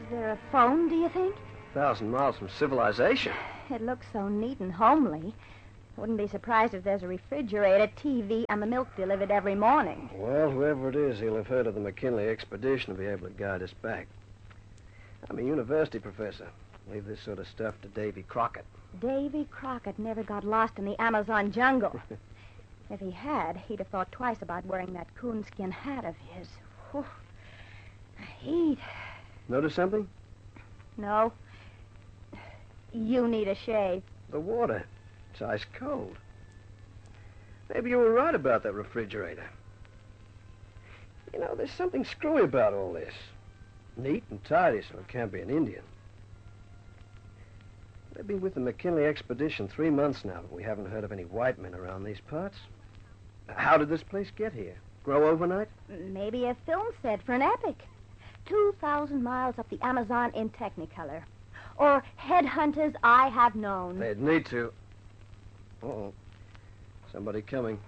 there a phone, do you think? 1,000 miles from civilization. It looks so neat and homely. Wouldn't be surprised if there's a refrigerator, TV, and the milk delivered every morning. Well, whoever it is, he'll have heard of the McKinley expedition and be able to guide us back. I'm a university professor. Leave this sort of stuff to Davy Crockett. Davy Crockett never got lost in the Amazon jungle. If he had, he'd have thought twice about wearing that coonskin hat of his. Whew. Heat. Notice something? No. You need a shave. The water. It's ice cold. Maybe you were right about that refrigerator. You know, there's something screwy about all this. Neat and tidy, so it can't be an Indian. They've been with the McKinley expedition 3 months now, but we haven't heard of any white men around these parts. How did this place get here? Grow overnight? Maybe a film set for an epic. 2,000 miles up the Amazon in Technicolor. Or Headhunters I Have Known. They'd need to. Uh-oh. Somebody coming.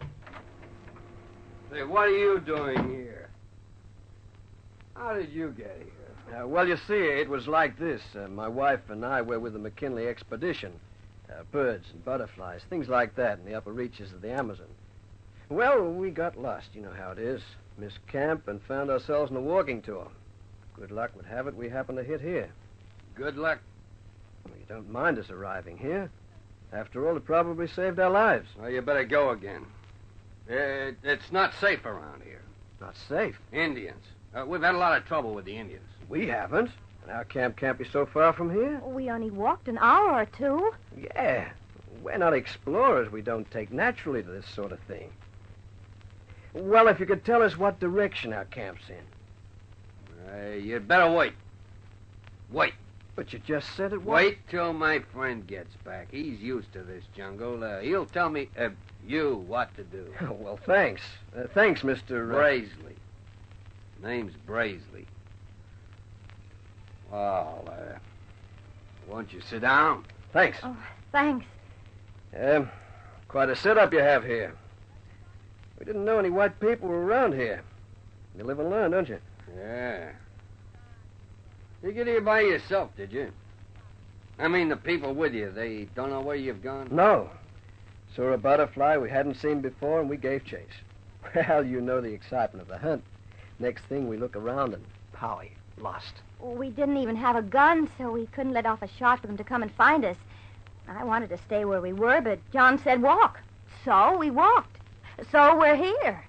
Say, what are you doing here? How did you get here? Well, you see, it was like this. My wife and I were with the McKinley expedition. Birds and butterflies, things like that in the upper reaches of the Amazon. Well, we got lost. You know how it is. Missed camp and found ourselves in a walking tour. Good luck would have it we happened to hit here. Good luck. Well, you don't mind us arriving here. After all, it probably saved our lives. Well, you better go again. It's not safe around here. Not safe. Indians. We've had a lot of trouble with the Indians. We haven't. And our camp can't be so far from here. We only walked an hour or two. Yeah. We're not explorers. We don't take naturally to this sort of thing. Well, if you could tell us what direction our camp's in. You'd better wait. Wait. But you just said it was. Wait till my friend gets back. He's used to this jungle. He'll tell me, you, what to do. Well, thanks. Thanks, Mr. Braisley. Name's Braisley. Well, won't you sit down? Thanks. Oh, thanks. Quite a setup you have here. We didn't know any white people were around here. You live and learn, don't you? Yeah. You get here by yourself, did you? I mean, the people with you, they don't know where you've gone? No. Saw a butterfly we hadn't seen before, and we gave chase. Well, you know the excitement of the hunt. Next thing, we look around, and Howie, lost. We didn't even have a gun, so we couldn't let off a shot for them to come and find us. I wanted to stay where we were, but John said walk. So we walked. So we're here.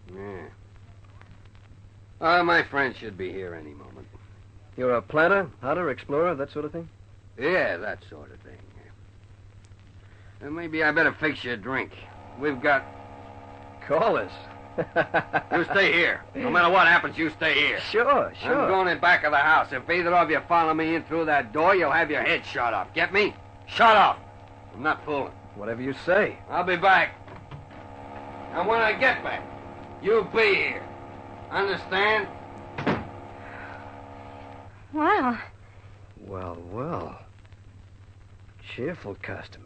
Yeah. My friend should be here any moment. You're a planter, hunter, explorer, that sort of thing? Yeah, that sort of thing. Maybe I better fix you a drink. We've got... Call us. You stay here. No matter what happens, you stay here. Sure. I'm going in back of the house. If either of you follow me in through that door, you'll have your head shot off. Get me? Shut off. I'm not fooling. Whatever you say. I'll be back. And when I get back, you be here. Understand? Well. Well. Cheerful customer.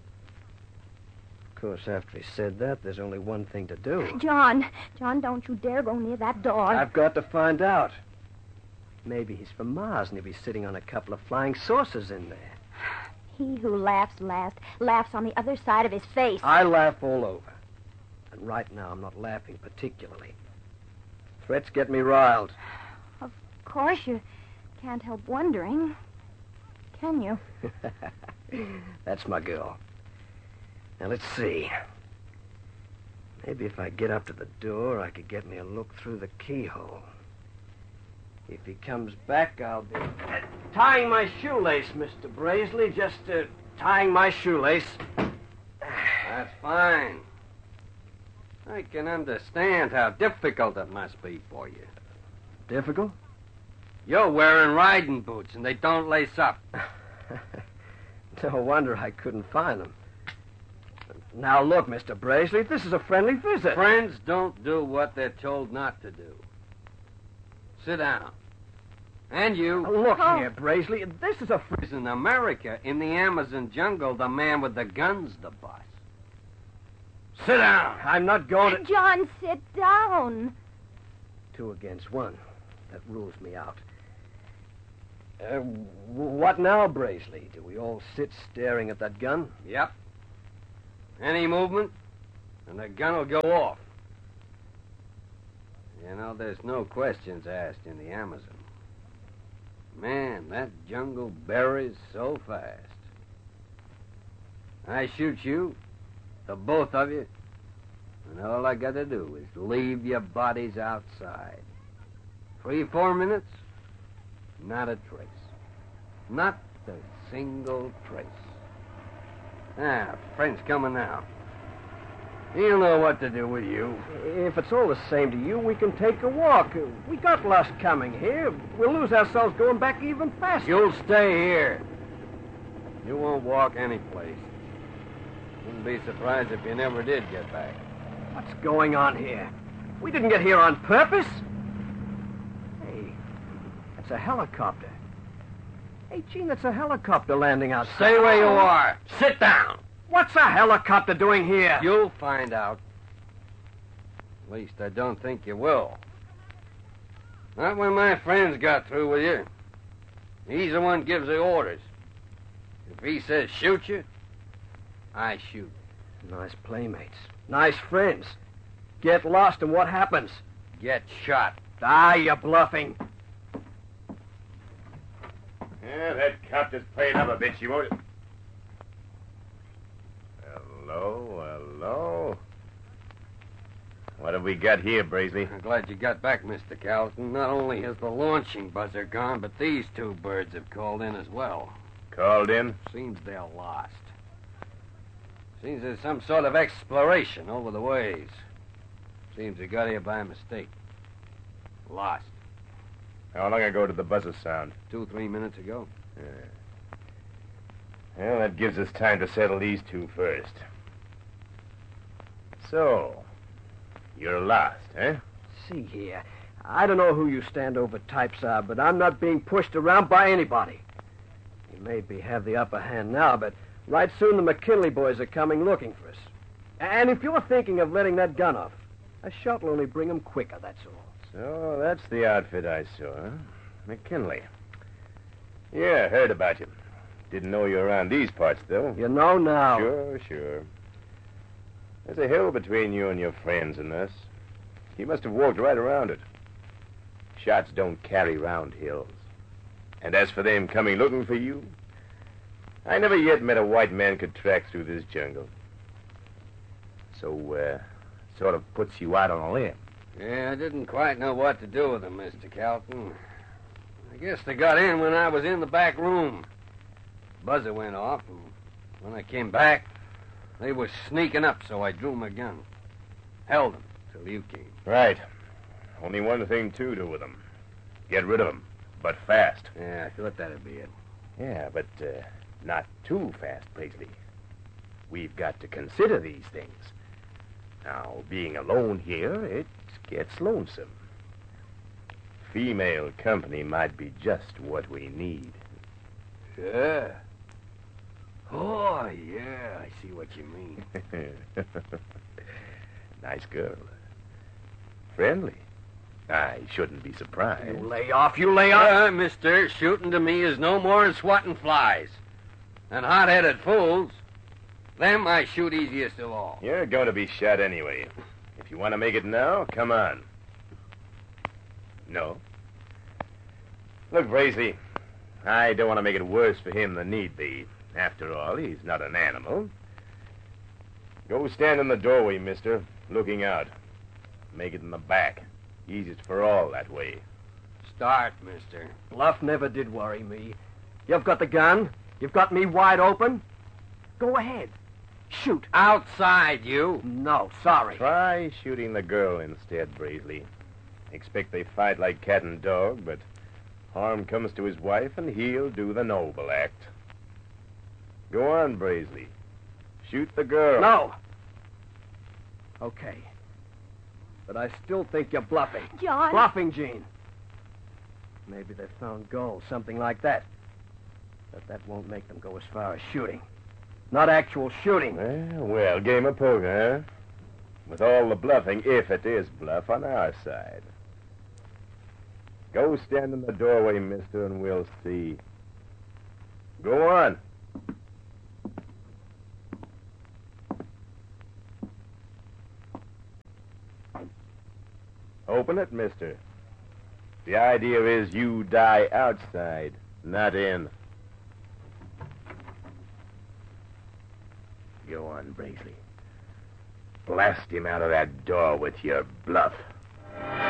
Of course, after he said that, there's only one thing to do. John, don't you dare go near that door. I've got to find out. Maybe he's from Mars and he'll be sitting on a couple of flying saucers in there. He who laughs last laughs on the other side of his face. I laugh all over. And right now, I'm not laughing particularly. Threats get me riled. Of course, you can't help wondering, can you? That's my girl. Now, let's see. Maybe if I get up to the door, I could get me a look through the keyhole. If he comes back, I'll be... tying my shoelace, Mr. Braisley. Just, tying my shoelace. That's fine. I can understand how difficult it must be for you. Difficult? You're wearing riding boots, and they don't lace up. No wonder I couldn't find them. Now, look, Mr. Braisley, this is a friendly visit. Friends don't do what they're told not to do. Sit down. And you... Look here, Braisley, this is a... In America, in the Amazon jungle, the man with the gun's the boss. Sit down. I'm not going to... John, sit down. 2 against 1. That rules me out. What now, Bracely? Do we all sit staring at that gun? Yep. Any movement, and the gun will go off. You know, there's no questions asked in the Amazon. Man, that jungle buries so fast. I shoot you, the both of you, and all I got to do is leave your bodies outside. 3-4 minutes, not a trace. Not a single trace. Friend's coming now. He'll know what to do with you. If it's all the same to you, we can take a walk. We got lost coming here. We'll lose ourselves going back even faster. You'll stay here. You won't walk any place. Wouldn't be surprised if you never did get back. What's going on here? We didn't get here on purpose. Hey, that's a helicopter. Hey, Gene, that's a helicopter landing outside. Stay where you are. Sit down. What's a helicopter doing here? You'll find out. At least I don't think you will. Not when my friend's got through with you. He's the one gives the orders. If he says shoot you, I shoot. Nice playmates. Nice friends. Get lost and what happens? Get shot. You're bluffing. Yeah, that copter's playing up a bit, she won't. Hello. What have we got here, Bracely? I'm glad you got back, Mr. Calton. Not only has the launching buzzer gone, but these two birds have called in as well. Called in? Seems they're lost. Seems there's some sort of exploration over the ways. Seems they got here by mistake. Lost. How long ago did the buzzer sound? 2-3 minutes ago. Yeah. Well, that gives us time to settle these two first. So, you're lost, eh? See here. I don't know who you standover types are, but I'm not being pushed around by anybody. You maybe have the upper hand now, but right soon the McKinley boys are coming looking for us. And if you're thinking of letting that gun off, a shot will only bring them quicker, that's all. So, that's the outfit I saw, huh? McKinley. Yeah, heard about you. Didn't know you were around these parts, though. You know now. Sure. There's a hill between you and your friends and us. You must have walked right around it. Shots don't carry round hills. And as for them coming looking for you, I never yet met a white man could track through this jungle. So, sort of puts you out on a limb. Yeah, I didn't quite know what to do with them, Mr. Calton. I guess they got in when I was in the back room. Buzzer went off, and when I came back, they were sneaking up, so I drew my gun. Held them till you came. Right. Only one thing to do with them. Get rid of them, but fast. Yeah, I thought that'd be it. Yeah, but not too fast, Paisley. We've got to consider these things. Now, being alone here, it gets lonesome. Female company might be just what we need. Yeah. Oh, yeah, I see what you mean. Nice girl. Friendly. I shouldn't be surprised. You lay off. Mister, shooting to me is no more than swatting flies. And hot-headed fools, them I shoot easiest of all. You're going to be shot anyway. If you want to make it now, come on. No. Look, Bracely, I don't want to make it worse for him than need be. After all, he's not an animal. Go stand in the doorway, mister, looking out. Make it in the back. Easiest for all that way. Start, mister. Bluff never did worry me. You've got the gun. You've got me wide open. Go ahead. Shoot. Outside, you. No, sorry. Try shooting the girl instead, Bracely. Expect they fight like cat and dog, but harm comes to his wife, and he'll do the noble act. Go on, Bracely. Shoot the girl. No. Okay. But I still think you're bluffing. John. Bluffing, Gene. Maybe they found gold, something like that. But that won't make them go as far as shooting. Not actual shooting. Well, game of poker, huh? With all the bluffing, if it is bluff, on our side. Go stand in the doorway, mister, and we'll see. Go on. Open it, mister. The idea is you die outside, not in. Go on, Bracely. Blast him out of that door with your bluff.